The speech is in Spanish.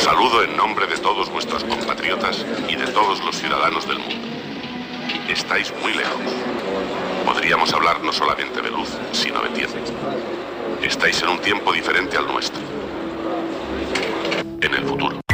saludo en nombre de todos vuestros compatriotas y de todos los ciudadanos del mundo. Estáis muy lejos. Podríamos hablar no solamente de luz, sino de tiempo. Estáis en un tiempo diferente al nuestro. En el futuro.